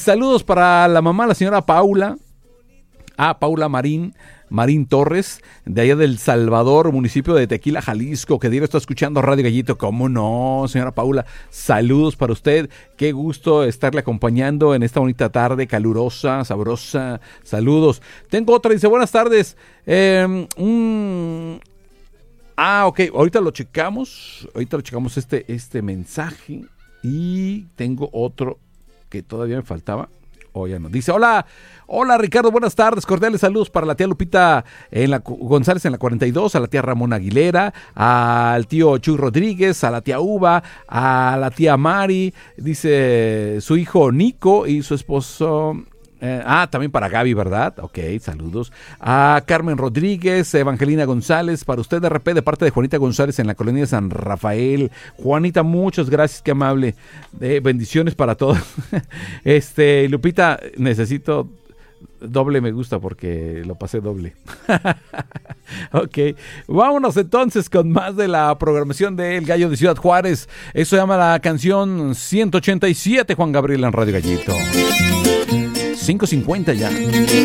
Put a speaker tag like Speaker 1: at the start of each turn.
Speaker 1: saludos para la mamá, la señora Paula. Paula Marín Torres, de allá del Salvador, municipio de Tequila, Jalisco, que diario está escuchando Radio Gallito. ¿Cómo no, señora Paula? Saludos para usted. Qué gusto estarle acompañando en esta bonita tarde, calurosa, sabrosa. Saludos. Tengo otra, dice, buenas tardes. Ok, ahorita lo checamos este mensaje. Y tengo otro que todavía me faltaba. Ya no. Dice, hola Ricardo, buenas tardes, cordiales saludos para la tía Lupita González en la 42, a la tía Ramón Aguilera, al tío Chuy Rodríguez, a la tía Uva, a la tía Mari, dice su hijo Nico y su esposo... también para Gaby, ¿verdad? Ok, saludos. A Carmen Rodríguez, Evangelina González, para usted de RP de parte de Juanita González en la colonia de San Rafael. Juanita, muchas gracias, qué amable. Bendiciones para todos. Lupita, necesito doble me gusta porque lo pasé doble. Ok, vámonos entonces con más de la programación de El Gallo de Ciudad Juárez. Eso se llama la canción 187, Juan Gabriel en Radio Gallito. 5:50 ya.